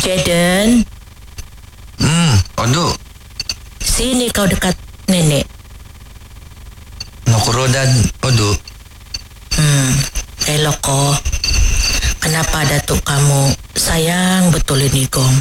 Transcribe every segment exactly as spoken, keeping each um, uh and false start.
Jaden. Hmm, Odo. Sini kau dekat nenek. Nokurodan, Odo. Hmm, eloko. Kenapa datuk kamu sayang betul ini Gong?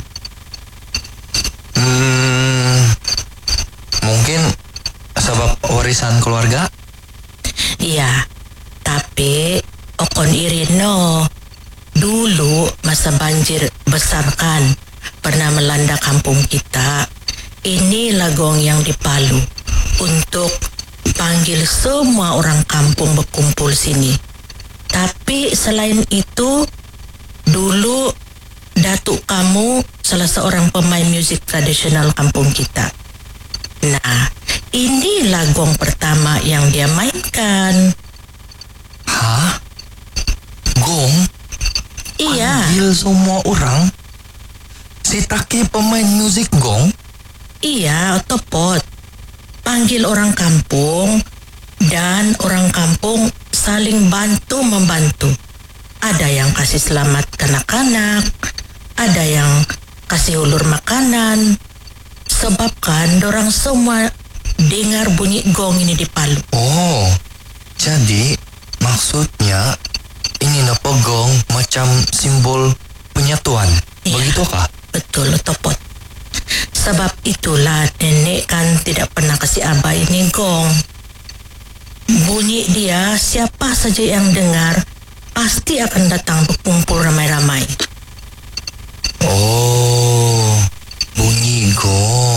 Hmm, mungkin sebab warisan keluarga? Iya, tapi okon irino. Dulu masa banjir besar kan pernah melanda kampung kita. Ini lagong yang dipalu untuk panggil semua orang kampung berkumpul sini. Tapi selain itu, dulu datuk kamu salah seorang pemain musik tradisional kampung kita. Nah, ini lagong pertama yang dia mainkan. Hah? Gong? Iya. Panggil semua orang? Si Taki pemain musik gong? Iya, otopot. Panggil orang kampung dan orang kampung saling bantu-membantu. Ada yang kasih selamat kanak-kanak, ada yang kasih ulur makanan. Sebab kan dorang semua dengar bunyi gong ini di Palu. Oh, jadi maksudnya ini napa gong macam simbol penyatuan, Iya. begitukah? Betul, otopot. Sebab itulah nenek kan tidak pernah kasih abah ini gong. Bunyi dia, siapa saja yang dengar pasti akan datang berkumpul ramai-ramai. Oh, bunyi gong.